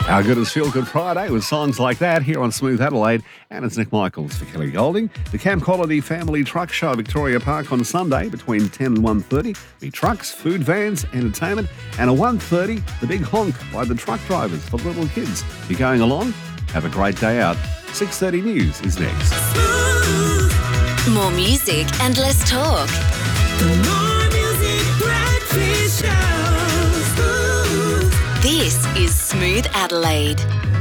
How good is Feel Good Friday with songs like that here on Smooth Adelaide? And it's Nick Michaels for Kelly Golding. The Camp Quality Family Truck Show at Victoria Park on Sunday between 10 and 1:30. Be trucks, food vans, entertainment. And at 1:30, the big honk by the truck drivers for little kids. If you're going along, have a great day out. 6:30 News is next. More music and less talk. The More Music Breakfast Show. This is Smooth Adelaide.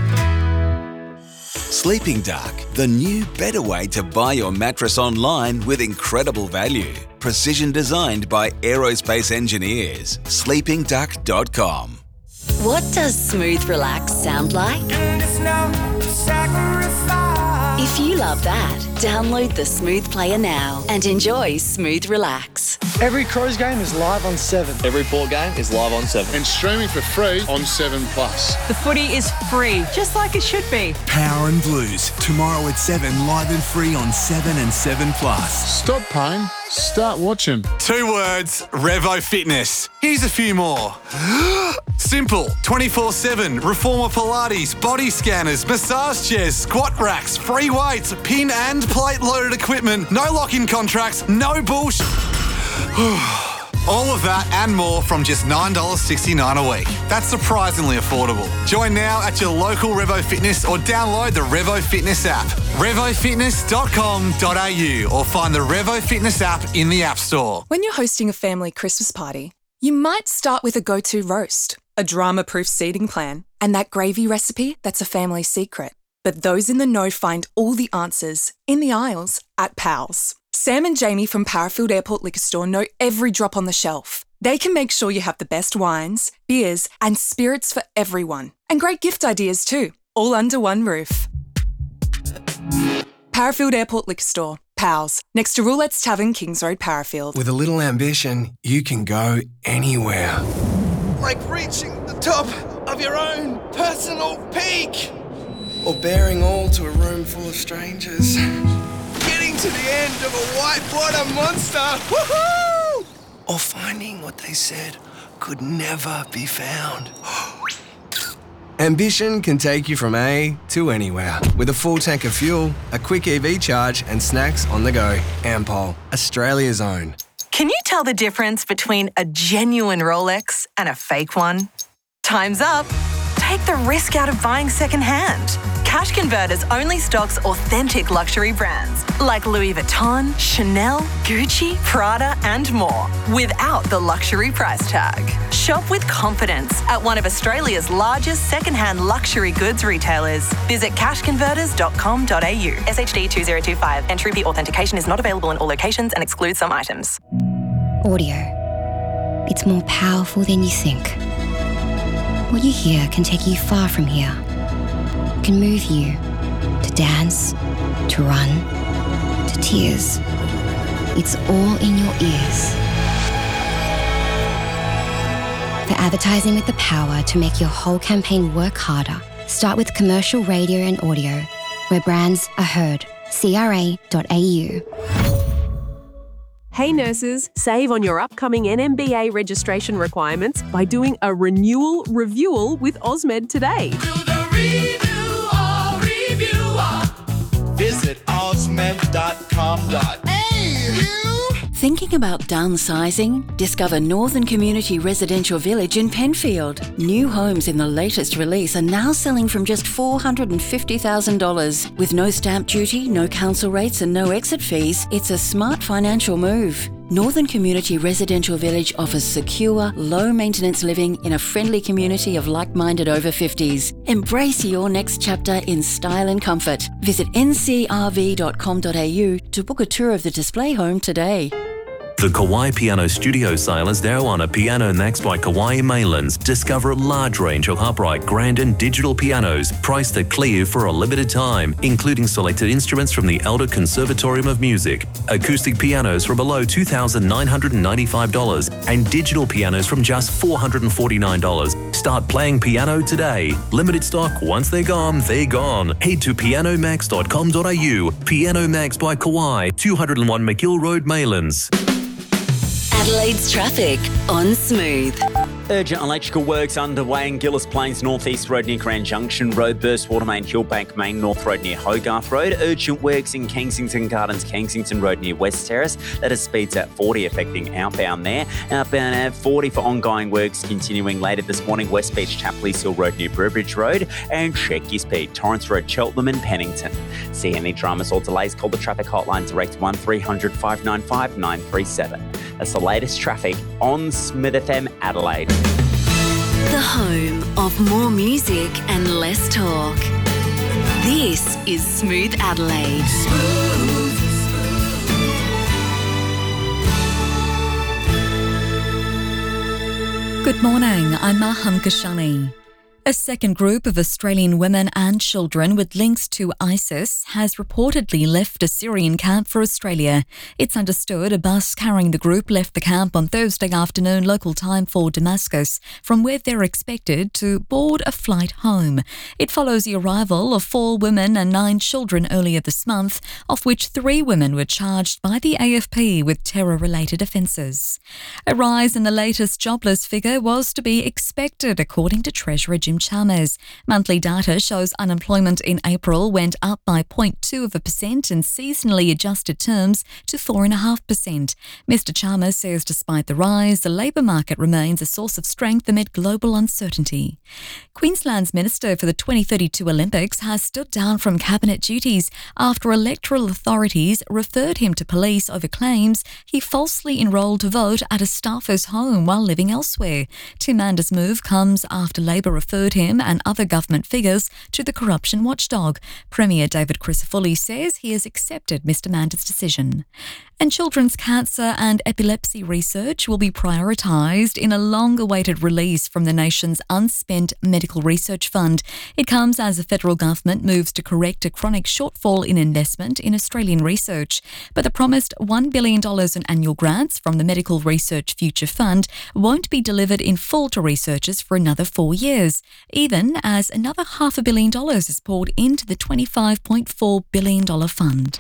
Sleeping Dark, the new, better way to buy your mattress online with incredible value. Precision designed by aerospace engineers. sleepingduck.com. What does Smooth Relax sound like? If you love that, download the Smooth Player now and enjoy Smooth Relax. Every Crows game is live on 7. Every Port game is live on 7. And streaming for free on 7+. The footy is free, just like it should be. Power and Blues, tomorrow at 7, live and free on 7 and 7+. Stop paying, start watching. 2 words, Revo Fitness. Here's a few more. Simple, 24/7, Reformer Pilates, body scanners, massage chairs, squat racks, free weights, pin and plate loaded equipment, no lock-in contracts, no bullshit. All of that and more from just $9.69 a week. That's surprisingly affordable. Join now at your local Revo Fitness or download the Revo Fitness app. RevoFitness.com.au or find the Revo Fitness app in the App Store. When you're hosting a family Christmas party, you might start with a go-to roast, a drama-proof seating plan, and that gravy recipe that's a family secret. But those in the know find all the answers in the aisles at Pals. Sam and Jamie from Parafield Airport Liquor Store know every drop on the shelf. They can make sure you have the best wines, beers, and spirits for everyone. And great gift ideas too, all under one roof. Parafield Airport Liquor Store, Pals, next to Roulette's Tavern, Kings Road, Parafield. With a little ambition, you can go anywhere. Like reaching the top of your own personal peak. Or bearing all to a room full of strangers. Getting to the end of a whitewater monster. Woohoo! Or finding what they said could never be found. Ambition can take you from A to anywhere. With a full tank of fuel, a quick EV charge, and snacks on the go. Ampol, Australia's own. Can you tell the difference between a genuine Rolex and a fake one? Time's up. Take the risk out of buying secondhand. Cash Converters only stocks authentic luxury brands like Louis Vuitton, Chanel, Gucci, Prada, and more without the luxury price tag. Shop with confidence at one of Australia's largest secondhand luxury goods retailers. Visit cashconverters.com.au. SHD 2025. Entry fee authentication is not available in all locations and excludes some items. Audio. It's more powerful than you think. What you hear can take you far from here. It can move you to dance, to run, to tears. It's all in your ears. For advertising with the power to make your whole campaign work harder, start with commercial radio and audio, where brands are heard. CRA.au. Hey nurses, save on your upcoming NMBA registration requirements by doing a renewal review with Osmed today. Do the reviewer. Visit osmed.com.au. Thinking about downsizing? Discover Northern Community Residential Village in Penfield. New homes in the latest release are now selling from just $450,000. With no stamp duty, no council rates and no exit fees, it's a smart financial move. Northern Community Residential Village offers secure, low-maintenance living in a friendly community of like-minded over 50s. Embrace your next chapter in style and comfort. Visit ncrv.com.au to book a tour of the display home today. The Kauai Piano Studio sale is now on at Piano Max by Kauai Mainlands. Discover a large range of upright, grand and digital pianos priced at clear for a limited time, including selected instruments from the Elder Conservatorium of Music, acoustic pianos for below $2,995 and digital pianos from just $449. Start playing piano today. Limited stock, once they're gone, they're gone. Head to pianomax.com.au. Piano Max by Kauai, 201 McGill Road, Mainlands. Adelaide's traffic on Smooth. Urgent electrical works underway in Gillis Plains North East Road near Grand Junction, road burst water main Hillbank Main North Road near Hogarth Road. Urgent works in Kensington Gardens, Kensington Road near West Terrace. That is speeds at 40 affecting outbound there. Outbound at 40 for ongoing works continuing later this morning. West Beach Chapley's Hill Road near Burbridge Road. And check your speed. Torrance Road, Cheltenham and Pennington. See any dramas or delays, call the traffic hotline direct 1300 595 937. That's the latest traffic on Smooth FM Adelaide. The home of more music and less talk. This is Smooth Adelaide. Good morning, I'm Maham Kashani. A second group of Australian women and children with links to ISIS has reportedly left a Syrian camp for Australia. It's understood a bus carrying the group left the camp on Thursday afternoon local time for Damascus, from where they're expected to board a flight home. It follows the arrival of 4 women and 9 children earlier this month, of which 3 women were charged by the AFP with terror-related offences. A rise in the latest jobless figure was to be expected, according to Treasurer Jim Chalmers. Monthly data shows unemployment in April went up by 0.2% in seasonally adjusted terms to 4.5%. Mr. Chalmers says despite the rise, the labour market remains a source of strength amid global uncertainty. Queensland's Minister for the 2032 Olympics has stood down from cabinet duties after electoral authorities referred him to police over claims he falsely enrolled to vote at a staffer's home while living elsewhere. Tim Mander's move comes after Labor referred him and other government figures to the corruption watchdog. Premier David Crisafulli says he has accepted Mr. Mander's decision. And children's cancer and epilepsy research will be prioritised in a long-awaited release from the nation's unspent medical research fund. It comes as the federal government moves to correct a chronic shortfall in investment in Australian research. But the promised $1 billion in annual grants from the Medical Research Future Fund won't be delivered in full to researchers for another 4 years, even as another $500 million is poured into the $25.4 billion fund.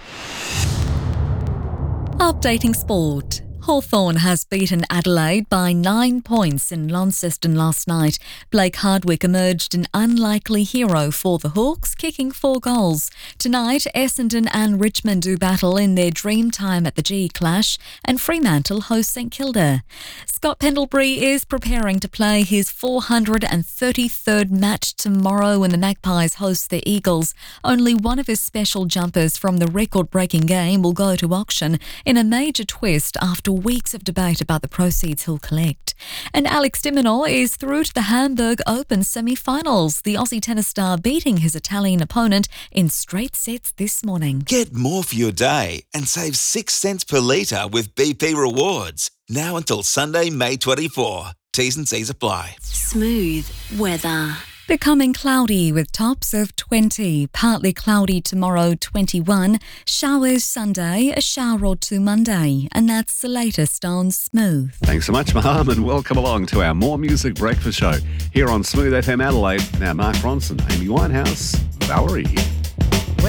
Updating sport. Hawthorn has beaten Adelaide by 9 points in Launceston last night. Blake Hardwick emerged an unlikely hero for the Hawks, kicking 4 goals. Tonight, Essendon and Richmond do battle in their dream time at the G Clash, and Fremantle host St Kilda. Scott Pendlebury is preparing to play his 433rd match tomorrow when the Magpies host the Eagles. Only one of his special jumpers from the record-breaking game will go to auction in a major twist after weeks of debate about the proceeds he'll collect. And Alex de Minaur is through to the Hamburg Open semi-finals, the Aussie tennis star beating his Italian opponent in straight sets this morning. Get more for your day and save 6 cents per litre with BP Rewards. Now until Sunday, May 24. T's and C's apply. Smooth weather. Becoming cloudy with tops of 20. Partly cloudy tomorrow, 21. Showers Sunday, a shower or 2 Monday. And that's the latest on Smooth. Thanks so much, Maham, and welcome along to our More Music Breakfast Show here on Smooth FM Adelaide. Now, Mark Ronson, Amy Winehouse, Valerie here.